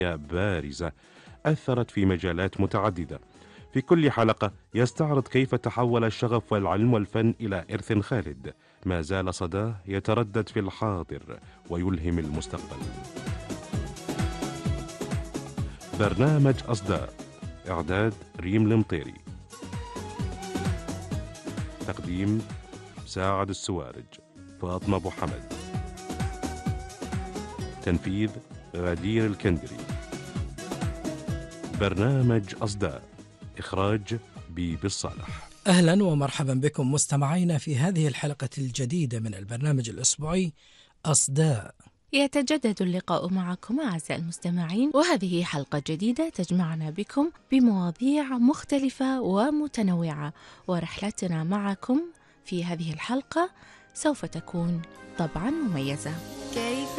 بارزة أثرت في مجالات متعددة. في كل حلقة يستعرض كيف تحول الشغف والعلم والفن إلى إرث خالد ما زال صداه يتردد في الحاضر ويلهم المستقبل. برنامج أصداء، إعداد ريم المطيري، تقديم ساعد السوارج، فاطمة أبو حمد، تنفيذ غدير الكندري. برنامج أصداء، إخراج بيبي الصالح. أهلا ومرحبا بكم مستمعينا في هذه الحلقة الجديدة من البرنامج الأسبوعي أصداء. يتجدد اللقاء معكم أعزائي المستمعين، وهذه حلقة جديدة تجمعنا بكم بمواضيع مختلفة ومتنوعة، ورحلتنا معكم في هذه الحلقة سوف تكون طبعا مميزة.